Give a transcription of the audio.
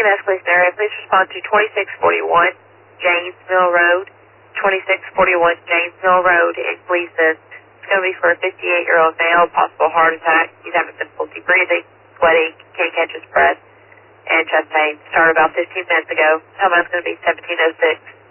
EMS police area, please respond to 2641 Janesville Road. 2641 Janesville Road in Gleason. It's going to be for a 58-year-old male, possible heart attack. He's having difficulty breathing, sweating, can't catch his breath, and chest pain. Started about 15 minutes ago. Tell me it's going to be 1706.